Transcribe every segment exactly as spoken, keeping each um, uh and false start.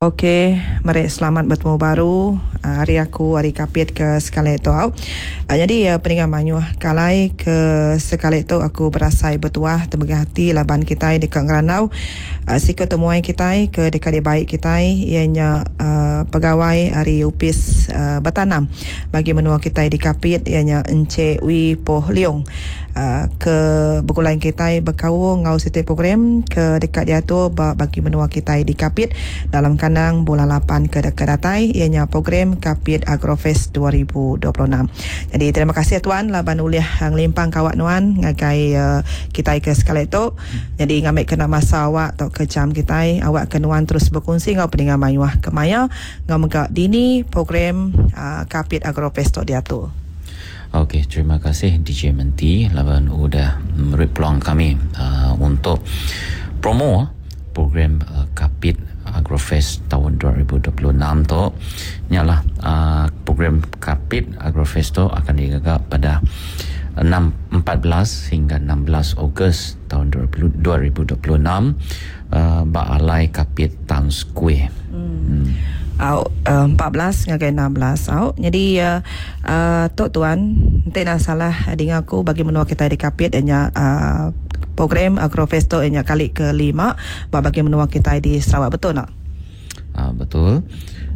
Okey, mari selamat bertemu baru. Uh, hari aku hari kapit ke sekali tu. Uh, jadi uh, peninggal manyu kalai ke sekali tu aku berasai bertuah terbegah hati laban kita dekat Ngeranau. Uh, siko temuai kita ke dekat baik kita ianya uh, pegawai hari upis uh, bertanam bagi menua kita di kapit ianya Encik Wi Poh Leong. Uh, ke berkulang kita berkau ngau setiap program ke dekat dia tu bagi menua kita di kapit dalam kandang bulan lapan ke dekat datai ianya program Kapit Agrofest dua ribu dua puluh enam. Jadi terima kasih tuan laban uliah yang limpang kawak nuan ngagai uh, kita ke sekali tu. Jadi ngambil kena masa awak atau ke jam kita awak kenuan terus berkongsi ngau peningan mayuah ke maya ngau megak dini program uh, Kapit Agrofest tu dia tu. Okey, terima kasih D J Menti lawan udah memberi peluang kami uh, untuk promo program uh, Kapit Agrofest tahun dua ribu dua puluh enam tu. Nyalah uh, program Kapit Agrofest tu akan digagak pada enam empat belas hingga enam belas Ogos tahun dua ribu dua puluh enam uh, Baalai Kapit Town Square. Hmm. hmm. Au uh, empat belas ngagai enam belas au. Jadi uh, uh, tok tuan nanti nak salah dengan aku bagi menua kita di kapit nya uh, program Agrofest tu nya kali kelima bagi menua kita di Sarawak, betul tak? Uh, betul.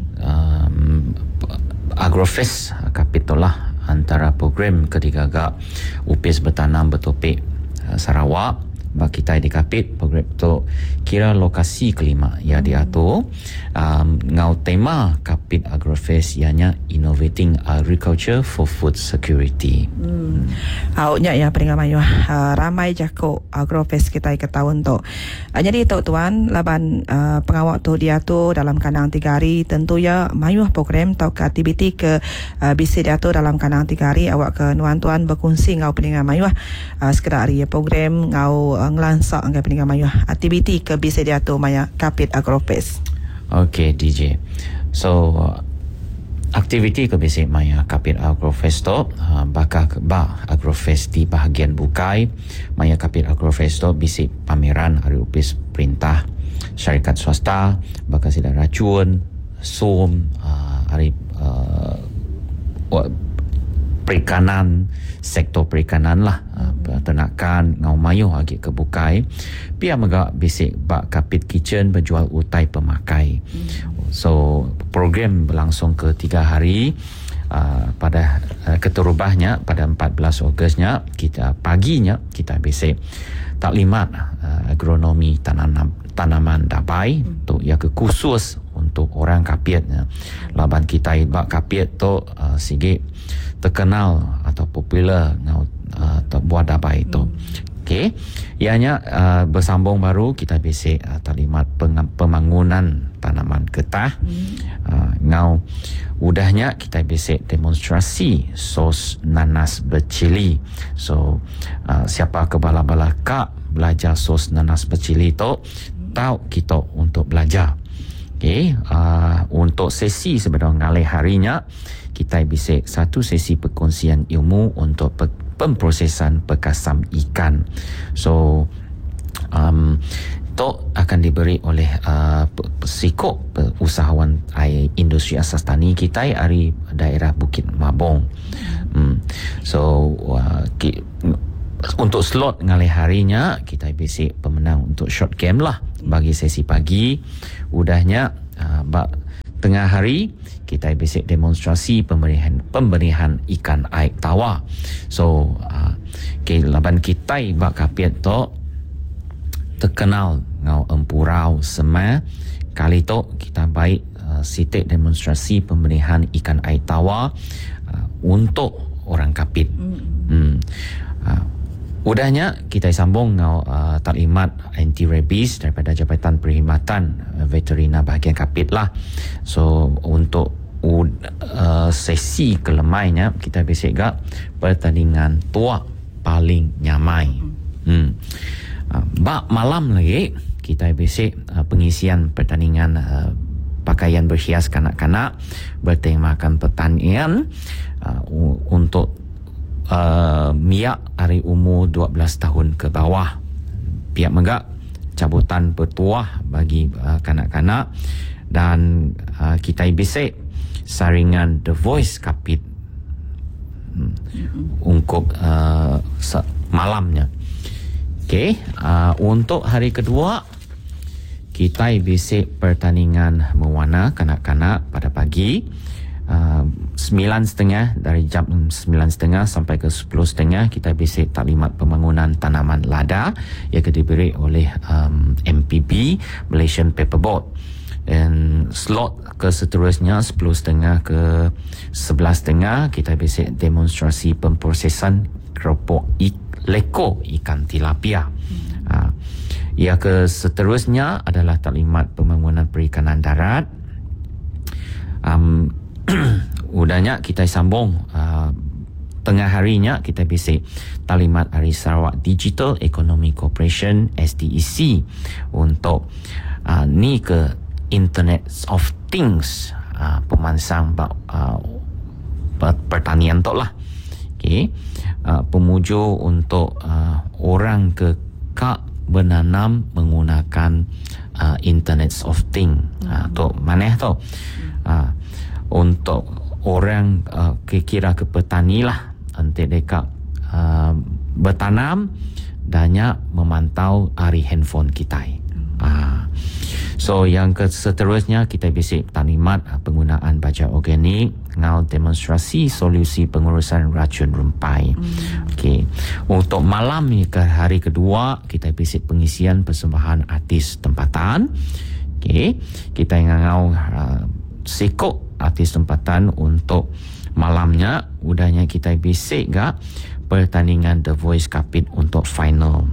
Um, Agrofest kapit tu lah antara program ketiga gak upis bertanam bertopik uh, Sarawak bagi kita di kapit. Program tu kira lokasi kelima ya dia tu um, ngau tema Kapit Agrofest ianya Innovating Agriculture for Food Security. Hmm. Aunya ya peringatan mayu uh, ramai jako Agrofest kita ke tahun tu. Uh, jadi tu tuan laban uh, pengawak tu dia tu dalam kandang tiga hari tentu ya mayu program atau ke aktiviti ke uh, bisi dia tu dalam kandang tiga hari awak ke nuan tuan berkongsi ngau peringatan mayu uh, sekedar hari program ngau uh, ngelansak anggai peningan mayu aktiviti ke bisa dia tu maya Kapit Agrofest. Okey D J. So uh, aktiviti ke bisa maya Kapit Agrofest tu uh, bakal ba Agrofest di bahagian bukai maya Kapit Agrofest tu bisa pameran hari upis perintah syarikat swasta bakal sida racun som uh, hari uh, perikanan, sektor perikanan lah, uh, peternakan ngau mayu lagi ke bukai pia megak bisik bak Kapit Kitchen berjual utai pemakai. hmm. So program berlangsung ke tiga hari. Uh, pada uh, keterubahnya pada empat belas Ogosnya kita paginya kita bisik taklimat uh, agronomi tanam tanaman dabai tu ya ke khusus untuk orang kapit. Laban kita bak kapit tu uh, sikit terkenal atau popular ngau uh, buah dabai itu. Hmm. Okey. Ianya uh, bersambung baru kita bisik uh, taklimat peng- pembangunan tanaman getah. Hmm. Uh, ngau udahnya kita bisik demonstrasi sos nanas bercili. So uh, siapa ke bala-bala kak belajar sos nanas bercili tu tahu kita untuk belajar. Okey, uh, untuk sesi sebenarnya ngalih harinya kita bisik satu sesi perkongsian ilmu untuk pe- pemprosesan pekasam ikan. So um, itu akan diberi oleh uh, psikok usahawan industri asas tani kita dari daerah Bukit Mabong. Hmm. So uh, ki- untuk slot ngalih harinya kita bisik pemenang untuk short game lah bagi sesi pagi. Udahnya uh, bak tengah hari kita bisik demonstrasi pemberian pemberian ikan air tawar. So uh, ke laban kita bak kapit tu terkenal ngau empurau sema kali tu kita baik uh, sitik demonstrasi pemberian ikan air tawar uh, untuk orang kapit. Mm. Hmm. Uh, Udahnya kita sambung ngau uh, taklimat anti rabies daripada Jabatan Perkhidmatan uh, Veterina bahagian kapit lah. So untuk uh, sesi kelemainya kita bisik gak pertandingan tua paling nyamai. Hmm. Uh, bak malam lagi kita bisik uh, pengisian pertandingan uh, pakaian berhias kanak-kanak bertemakan pertanian uh, untuk Uh, miak dari umur dua belas tahun ke bawah. Pihak megak cabutan bertuah bagi uh, kanak-kanak dan uh, kita bisik saringan The Voice Kapit hmm, untuk uh, malamnya. Okey, uh, untuk hari kedua kita bisik pertandingan mewarna kanak-kanak pada pagi uh, sembilan setengah, dari jam sembilan setengah sampai ke sepuluh setengah kita bisik taklimat pembangunan tanaman lada yang diberi oleh um, M P B Malaysian Paper Board. Dan slot ke seterusnya sepuluh setengah ke sebelas setengah kita bisik demonstrasi pemprosesan keropok ik, leko ikan tilapia. Hmm. Ha. Yang ke seterusnya adalah taklimat pembangunan perikanan darat. Um, udahnya kita sambung uh, tengah harinya kita bisik taklimat Hari Sarawak Digital Economy Corporation S D E C untuk uh, ni ke Internet of Things, uh, pemansang uh, pertanian tu lah. Okay. Uh, pemuju untuk uh, orang kekak menanam menggunakan uh, Internet of Things. Uh, tu mana tu? Uh, untuk orang uh, kira ke petani lah, nanti mereka uh, bertanam dan memantau hari handphone kita. Uh, so yang ke seterusnya kita bisik taklimat uh, penggunaan baja organik, ngau demonstrasi solusi pengurusan racun rumpai. Mm. Okey. Untuk malam ni ke hari kedua kita bisik pengisian persembahan artis tempatan. Okey. Kita ngau uh, sekok artis tempatan untuk malamnya. Udahnya kita bisik gak pertandingan The Voice Kapit untuk final.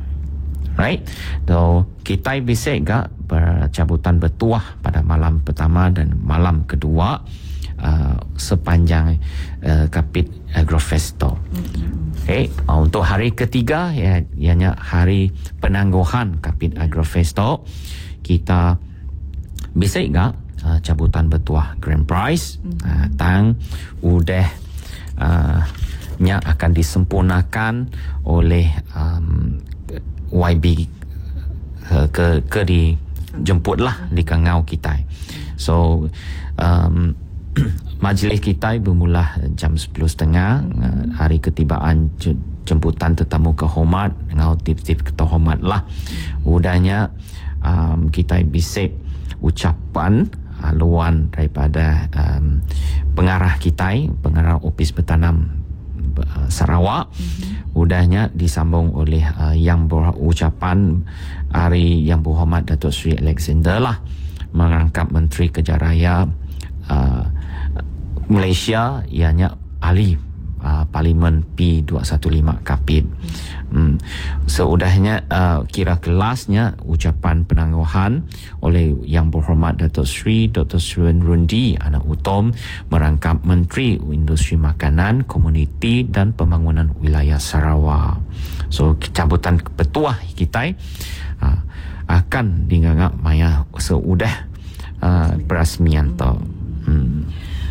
Right? So kita bisik gak percabutan bertuah pada malam pertama dan malam kedua uh, sepanjang uh, Kapit Agrofesto. Mm-hmm. Okay. Uh, untuk hari ketiga ya, ianya hari penangguhan Kapit Agrofesto, kita bisik gak uh, cabutan bertuah Grand Prize. Mm-hmm. uh, tang udah uh, nya akan disempurnakan oleh um, Y B uh, ke ke di jemputlah di kangau kita. So um, majlis kita bermula jam sepuluh setengah. Uh, hari ketibaan jemputan tetamu kehormat ngau tip-tip kehormat lah. Udahnya um, kita bisik ucapan haluan daripada um, pengarah kita, pengarah Opis Bertanam uh, Sarawak. Mm-hmm. Udahnya disambung oleh uh, yang berucapan Hari Yang Berhormat Datuk Seri Alexander lah, merangkap Menteri Kerja Raya uh, Malaysia, ianya ahli uh, Parlimen P dua satu lima Kapit. Hmm. Seudahnya uh, kira kelasnya ucapan penangguhan oleh Yang Berhormat Datuk Seri Doktor Srin Rundi Anak Utom, merangkap Menteri Industri Makanan, Komuniti dan Pembangunan Wilayah Sarawak. So cabutan petuah kita uh, akan dinganggap maya seudah uh, perasmian tu. Hmm.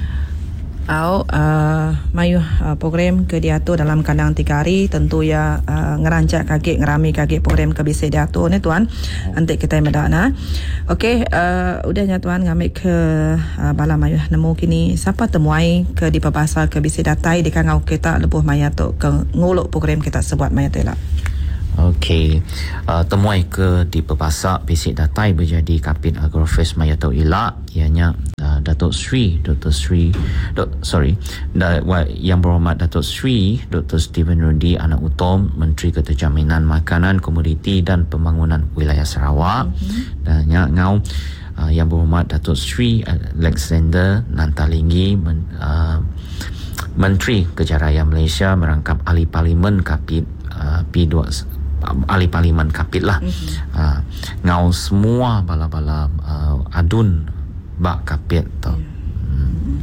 Au uh, mayu uh, program ke diatur dalam kandang tiga hari, tentu ya uh, ngerancak kagek ngerami kagek program ke bisa diatur ni tuan. Nanti kita medana. Okey, uh, udahnya tuan ngambil ke uh, bala mayu nemu kini siapa temuai ke di perbahasa ke bisa datai di kangau kita lebuh maya tu ke nguluk program kita sebuat maya tu lah. Okey, uh, temuai ke di perbahasa basic datai berjadi Kapit Agrofest Maya Tau Ilak, ianya uh, Datuk Sri Doktor Sri Dok, sorry da, Yang Berhormat Datuk Sri Doktor Stephen Rundi Anak Utom, Menteri Keterjaminan Makanan, Komoditi dan Pembangunan Wilayah Sarawak. Mm-hmm. Dan yang ngau uh, Yang Berhormat Datuk Sri Alexander Nantalinggi, men, uh, Menteri Kerja Raya Malaysia, merangkap Ahli Parlimen Kapit uh, P dua Ahli Parlimen Kapit lah. Mm-hmm. uh, ngau semua bala-bala uh, adun bak Kapit tu. Hmm.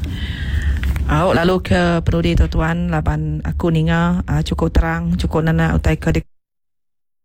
Oh, lalu ke perudi tu tuan laban aku ninga uh, cukup terang cukup nana utai ke